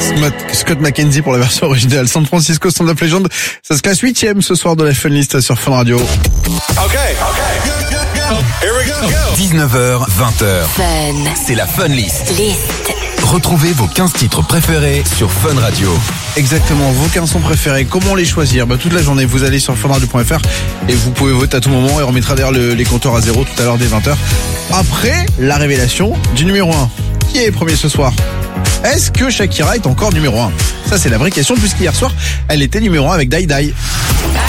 Scott McKenzie pour la version originale. San Francisco Stand Up Legend, ça se classe 8ème ce soir de la Funlist sur Fun Radio. Okay. Here we go. 19h, 20h. Fun. C'est la Funlist. List. Retrouvez vos 15 titres préférés sur Fun Radio. Exactement, vos 15 sons préférés, comment les choisir? Toute la journée, vous allez sur funradio.fr et vous pouvez voter à tout moment et on mettra d'ailleurs les compteurs à zéro tout à l'heure dès 20h. Après la révélation du numéro 1. Qui est premier ce soir? Est-ce que Shakira est encore numéro 1? Ça c'est la vraie question puisqu'hier soir, elle était numéro 1 avec Die Die.